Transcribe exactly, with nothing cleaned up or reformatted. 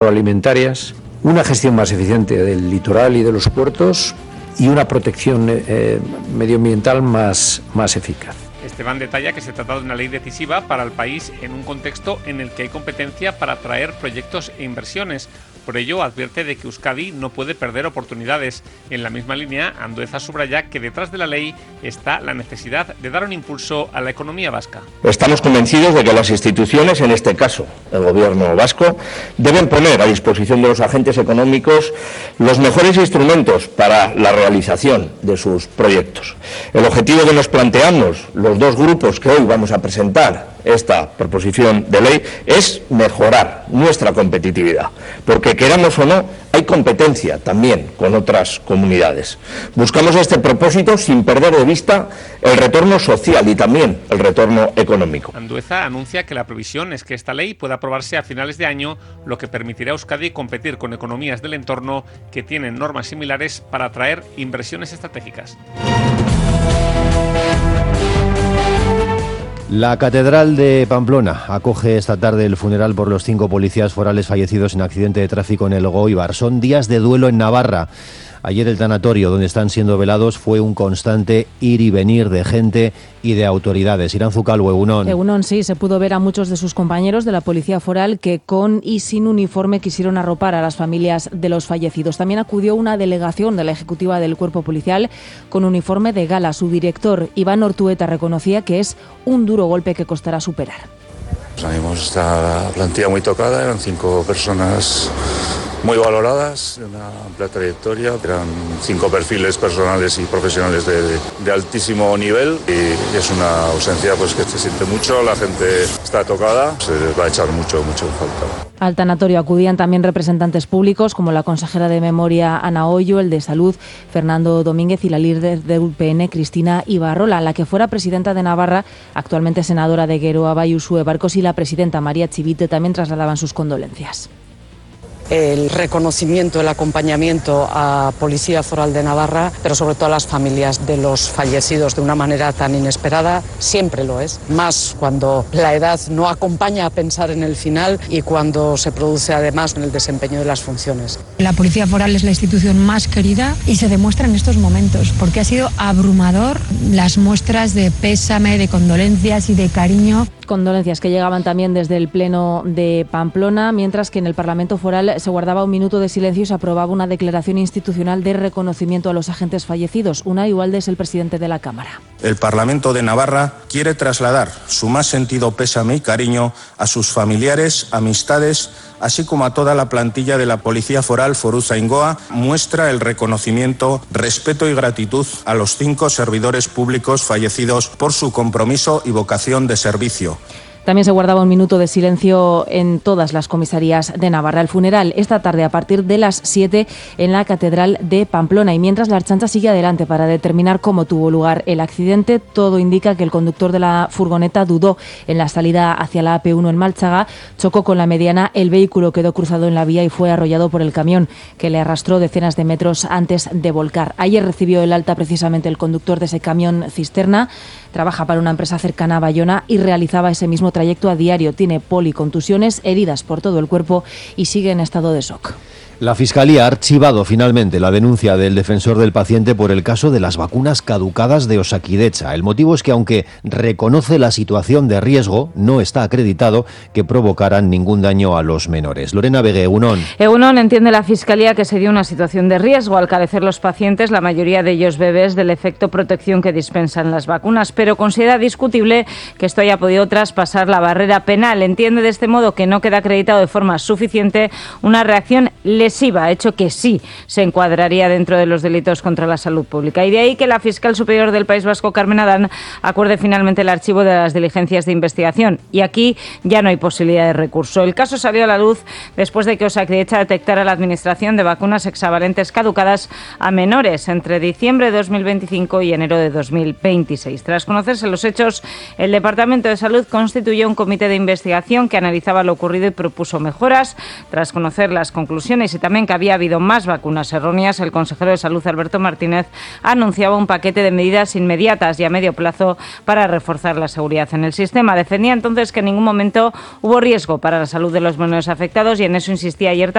agroalimentarias, una gestión más eficiente del litoral y de los puertos y una protección eh, medioambiental más, más eficaz. Esteban detalla que se trata de una ley decisiva para el país en un contexto en el que hay competencia para atraer proyectos e inversiones. Por ello, advierte de que Euskadi no puede perder oportunidades. En la misma línea, Andueza subraya que detrás de la ley está la necesidad de dar un impulso a la economía vasca. Estamos convencidos de que las instituciones, en este caso el Gobierno vasco, deben poner a disposición de los agentes económicos los mejores instrumentos para la realización de sus proyectos. El objetivo que nos planteamos los dos grupos que hoy vamos a presentar esta proposición de ley es mejorar nuestra competitividad, porque queramos o no, hay competencia también con otras comunidades. Buscamos este propósito sin perder de vista el retorno social y también el retorno económico. Andueza anuncia que la previsión es que esta ley pueda aprobarse a finales de año, lo que permitirá a Euskadi competir con economías del entorno que tienen normas similares para atraer inversiones estratégicas. La Catedral de Pamplona acoge esta tarde el funeral por los cinco policías forales fallecidos en accidente de tráfico en Elgoibar. Son días de duelo en Navarra. Ayer el tanatorio donde están siendo velados fue un constante ir y venir de gente y de autoridades. Iranzu Calvo, Egunon. Egunon, sí, se pudo ver a muchos de sus compañeros de la Policía Foral que con y sin uniforme quisieron arropar a las familias de los fallecidos. También acudió una delegación de la Ejecutiva del Cuerpo Policial con uniforme de gala. Su director, Iván Ortueta, reconocía que es un duro golpe que costará superar. Tenemos esta plantilla muy tocada, eran cinco personas muy valoradas, de una amplia trayectoria, eran cinco perfiles personales y profesionales de, de, de altísimo nivel y es una ausencia pues que se siente mucho, la gente está tocada, se les va a echar mucho, mucho en falta. Al tanatorio acudían también representantes públicos como la consejera de Memoria Ana Hoyo, el de Salud Fernando Domínguez y la líder de U P N Cristina Ibarrola, la que fuera presidenta de Navarra, actualmente senadora de Geroa Bai Uxue Barkos, y la presidenta María Chivite también trasladaban sus condolencias. El reconocimiento, el acompañamiento a Policía Foral de Navarra, pero sobre todo a las familias de los fallecidos de una manera tan inesperada, siempre lo es. Más cuando la edad no acompaña a pensar en el final y cuando se produce además en el desempeño de las funciones. La Policía Foral es la institución más querida y se demuestra en estos momentos, porque ha sido abrumador las muestras de pésame, de condolencias y de cariño. Condolencias que llegaban también desde el Pleno de Pamplona, mientras que en el Parlamento Foral se guardaba un minuto de silencio y se aprobaba una declaración institucional de reconocimiento a los agentes fallecidos. Unai Ugalde es el presidente de la Cámara. El Parlamento de Navarra quiere trasladar su más sentido pésame y cariño a sus familiares, amistades, así como a toda la plantilla de la Policía Foral Foruzaingoa. Muestra el reconocimiento, respeto y gratitud a los cinco servidores públicos fallecidos por su compromiso y vocación de servicio. También se guardaba un minuto de silencio en todas las comisarías de Navarra. El funeral esta tarde a partir de las siete en la Catedral de Pamplona. Y mientras la Ertzaintza sigue adelante para determinar cómo tuvo lugar el accidente, todo indica que el conductor de la furgoneta dudó en la salida hacia la A P uno en Malchaga, chocó con la mediana, el vehículo quedó cruzado en la vía y fue arrollado por el camión, que le arrastró decenas de metros antes de volcar. Ayer recibió el alta precisamente el conductor de ese camión cisterna. Trabaja para una empresa cercana a Bayona y realizaba ese mismo trayecto a diario. Tiene policontusiones, heridas por todo el cuerpo y sigue en estado de shock. La Fiscalía ha archivado finalmente la denuncia del defensor del paciente por el caso de las vacunas caducadas de Osakidetza. El motivo es que, aunque reconoce la situación de riesgo, no está acreditado que provocaran ningún daño a los menores. Lorena Begue, Egunon. Egunon, entiende la Fiscalía que se dio una situación de riesgo al carecer los pacientes, la mayoría de ellos bebés, del efecto protección que dispensan las vacunas, pero considera discutible que esto haya podido traspasar la barrera penal. Entiende de este modo que no queda acreditado de forma suficiente una reacción lesiva, hecho que sí se encuadraría dentro de los delitos contra la salud pública. Y de ahí que la fiscal superior del País Vasco, Carmen Adán, acuerde finalmente el archivo de las diligencias de investigación. Y aquí ya no hay posibilidad de recurso. El caso salió a la luz después de que Osakidetza detectara la administración de vacunas hexavalentes caducadas a menores entre diciembre de dos mil veinticinco y enero de dos mil veintiséis. Tras conocerse los hechos, el Departamento de Salud constituyó un comité de investigación que analizaba lo ocurrido y propuso mejoras. Tras conocer las conclusiones y también que había habido más vacunas erróneas, el consejero de Salud, Alberto Martínez, anunciaba un paquete de medidas inmediatas y a medio plazo para reforzar la seguridad en el sistema. Defendía entonces que en ningún momento hubo riesgo para la salud de los menores afectados y en eso insistía ayer